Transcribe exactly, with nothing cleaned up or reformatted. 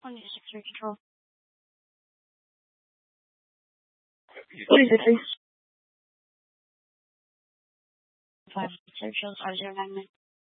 On your sector control. What is it, please? Five, search shows five zero nine nine.